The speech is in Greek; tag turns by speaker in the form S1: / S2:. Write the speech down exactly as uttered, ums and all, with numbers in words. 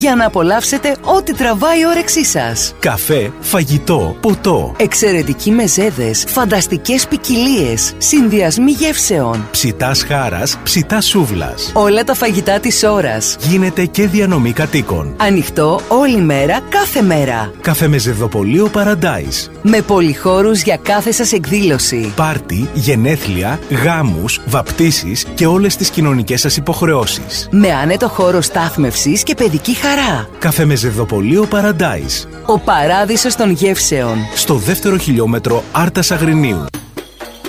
S1: για να απολαύσετε ό,τι τραβάει η όρεξή σας.
S2: Καφέ, φαγητό, ποτό.
S1: Εξαιρετικοί μεζέδες, φανταστικές ποικιλίες, συνδυασμοί γεύσεων.
S2: Ψητάς χάρας, ψητάς σούβλας.
S1: Όλα τα φαγητά της ώρας.
S2: Γίνεται και διανομή κατοίκων.
S1: Ανοιχτό όλη μέρα, κάθε μέρα.
S2: Καφεμεζεδοπωλείο Paradise.
S1: Με πολυχώρους για κάθε σας εκδήλωση.
S2: Πάρτι, γενέθλια, γάμους, βαπτίσεις και όλες τις κοινωνικές σας υποχρεώσεις.
S1: Με άνετο χώρο στάθμευσης και παιδική χαρά.
S2: Καφεμεζεδοπωλείο Paradise.
S1: Ο παράδεισος των γεύσεων.
S2: Στο δεύτερο χιλιόμετρο Άρτας Αγρινίου.